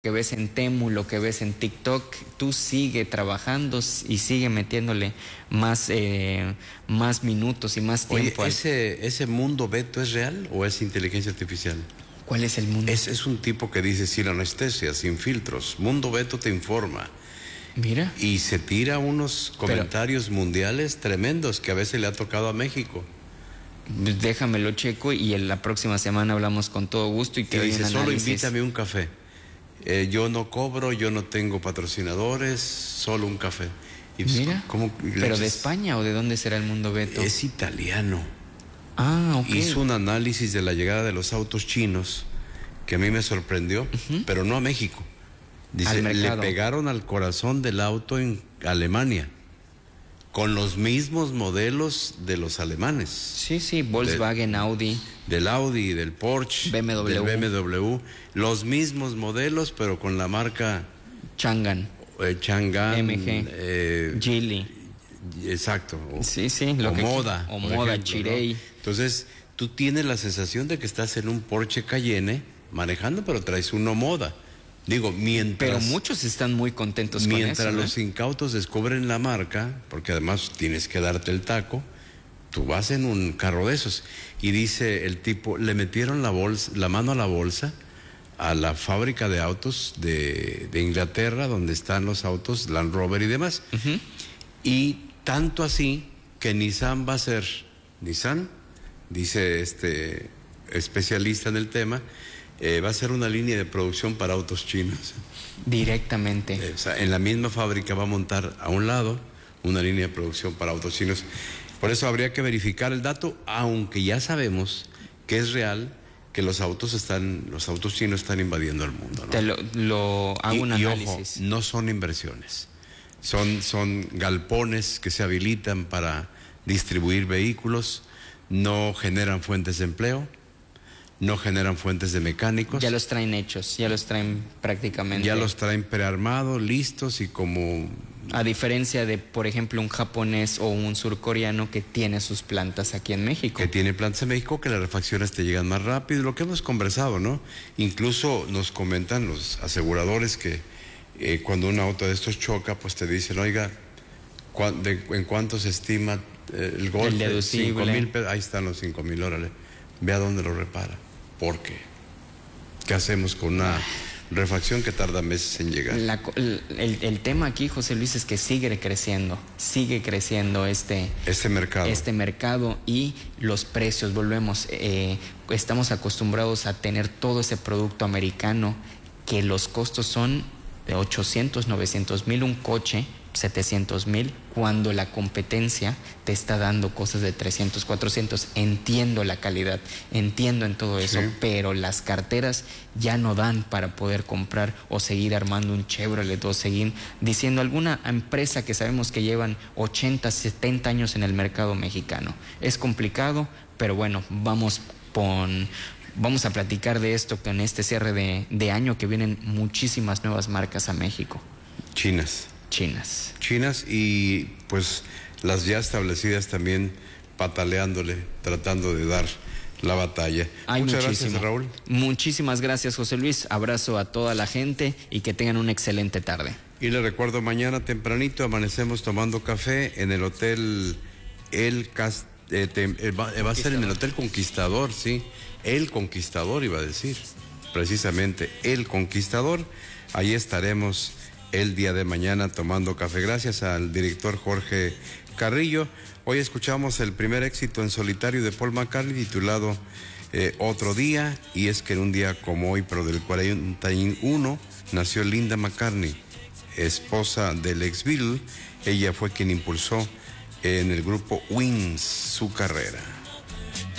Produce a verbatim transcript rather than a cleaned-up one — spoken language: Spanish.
que ves en Temu, lo que ves en TikTok, tú sigue trabajando y sigue metiéndole más, eh, más minutos y más tiempo. Oye, ¿ese, ¿ese mundo Beto es real o es inteligencia artificial? ¿Cuál es el mundo? Es, es un tipo que dice sin anestesia, sin filtros. Mundo Beto te informa. Mira. Y se tira unos comentarios Pero, mundiales tremendos que a veces le ha tocado a México. Déjamelo checo y en la próxima semana hablamos con todo gusto y te doy un análisis. Solo invítame un café. Eh, yo no cobro, yo no tengo patrocinadores, solo un café. Y pues, Mira, ¿cómo, ¿pero de España o de dónde será el mundo Beto? Es italiano. Ah, ok. Hizo un análisis de la llegada de los autos chinos que a mí me sorprendió, uh-huh. pero no a México. Dice, le pegaron al corazón del auto en Alemania, con los mismos modelos de los alemanes. Sí, sí, Volkswagen, de, Audi. Del Audi, del Porsche, B M W. del B M W, los mismos modelos, pero con la marca Changan, eh, Changan, M G, eh, Geely. Exacto. O, sí, sí. Lo o que Moda. O Moda, ejemplo, Chirey. ¿no? Entonces, tú tienes la sensación de que estás en un Porsche Cayenne manejando, pero traes uno Moda. Digo, mientras... Pero muchos están muy contentos con eso. Mientras los ¿eh? incautos descubren la marca, porque además tienes que darte el taco, tú vas en un carro de esos. Y dice el tipo, le metieron la bolsa, la mano a la bolsa a la fábrica de autos de, de Inglaterra, donde están los autos Land Rover y demás. Uh-huh. Y tanto así que Nissan va a ser, Nissan, dice este especialista en el tema, Eh, va a ser una línea de producción para autos chinos. Directamente. Eh, o sea, en la misma fábrica va a montar a un lado una línea de producción para autos chinos. Por eso habría que verificar el dato, aunque ya sabemos que es real que los autos están, los autos chinos están invadiendo el mundo, ¿no? Te lo, lo hago y, un y análisis. Ojo, no son inversiones, son, son galpones que se habilitan para distribuir vehículos, no generan fuentes de empleo. No generan fuentes de mecánicos. Ya los traen hechos, ya los traen prácticamente. Ya los traen prearmados, listos y como... A diferencia de, por ejemplo, un japonés o un surcoreano que tiene sus plantas aquí en México. Que tiene plantas en México, que las refacciones te llegan más rápido, lo que hemos conversado, ¿no? Incluso nos comentan los aseguradores que eh, cuando un auto de estos choca, pues te dicen, oiga, ¿cuán, de, ¿en cuánto se estima eh, el golpe? El deducible. Cinco mil pesos, ahí están los cinco mil, órale. Ve a dónde lo repara. ¿Por qué? ¿Qué hacemos con una refacción que tarda meses en llegar? La, el, el tema aquí, José Luis, es que sigue creciendo, sigue creciendo este, este mercado. Este mercado y los precios, volvemos, eh, estamos acostumbrados a tener todo ese producto americano que los costos son de ochocientos, novecientos mil un coche, setecientos mil, cuando la competencia te está dando cosas de trescientos, cuatrocientos. Entiendo la calidad, entiendo en todo eso, sí. Pero las carteras ya no dan para poder comprar o seguir armando un Chevrolet o seguir diciendo alguna empresa que sabemos que llevan ochenta, setenta años en el mercado mexicano. Es complicado, pero bueno, vamos con... Vamos a platicar de esto con este cierre de, de año, que vienen muchísimas nuevas marcas a México. Chinas. Chinas. Chinas y pues las ya establecidas también pataleándole, tratando de dar la batalla. Hay Muchas muchísimo. gracias, Raúl. Muchísimas gracias, José Luis. Abrazo a toda la gente y que tengan una excelente tarde. Y les recuerdo, mañana tempranito amanecemos tomando café en el hotel El Cast... Eh, te, eh, va, va a ser en el Hotel Conquistador, sí. El Conquistador iba a decir. Precisamente El Conquistador. Ahí estaremos el día de mañana tomando café. Gracias al director Jorge Carrillo. Hoy escuchamos el primer éxito en solitario de Paul McCartney titulado eh, Otro Día, y es que en un día como hoy, pero del cuarenta y uno, nació Linda McCartney, esposa del ex Beatle. Ella fue quien impulsó en el grupo Wings su carrera.